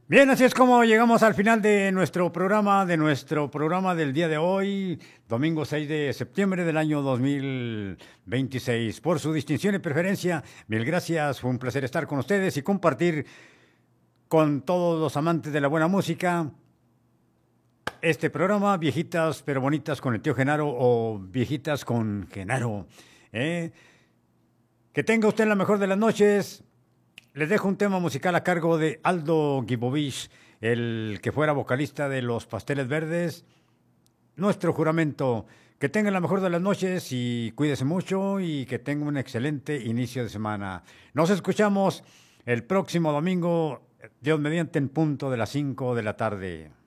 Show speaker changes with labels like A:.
A: Bien, así es como llegamos al final de nuestro programa del día de hoy, domingo 6 de septiembre del año 2026. Por su distinción y preferencia, mil gracias, fue un placer estar con ustedes y compartir con todos los amantes de la buena música este programa, Viejitas pero Bonitas con el tío Genaro o Viejitas con Genaro. ¿eh? Que tenga usted la mejor de las noches. Les dejo un tema musical a cargo de Aldo Gibovich, el que fuera vocalista de Los Pasteles Verdes. Nuestro juramento. Que tengan la mejor de las noches y cuídese mucho y que tenga un excelente inicio de semana. Nos escuchamos el próximo domingo, Dios mediante, en punto de las 5 de la tarde.